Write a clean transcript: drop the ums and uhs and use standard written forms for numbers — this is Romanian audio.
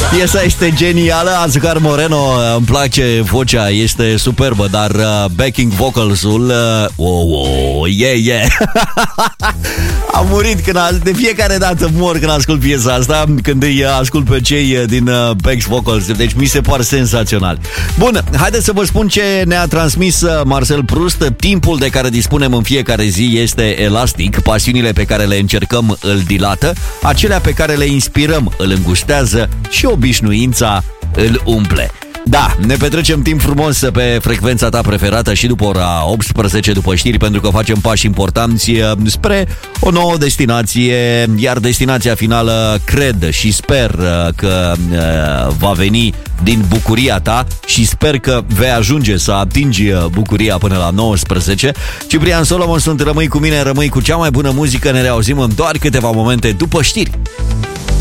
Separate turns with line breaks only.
Piesa este genială, Azúcar Moreno, îmi place vocea, este superbă, dar backing vocals-ul, am murit de fiecare dată mor când ascult piesa asta, când îi ascult pe cei din back vocals, deci mi se par senzațional. Bun, haideți să vă spun ce ne-a transmis Marcel Proust. Timpul de care dispunem în fiecare zi este elastic, pasiunile pe care le încercăm îl dilată, acelea pe care le inspirăm îl îngustează și obișnuința îl umple. Da, ne petrecem timp frumos pe frecvența ta preferată și după ora 18, după știri, pentru că facem pași importanți spre o nouă destinație, iar destinația finală cred și sper că va veni din bucuria ta și sper că vei ajunge să atingi bucuria până la 19. Ciprian Solomon sunt, rămâi cu mine, rămâi cu cea mai bună muzică, ne reauzim în doar câteva momente după știri.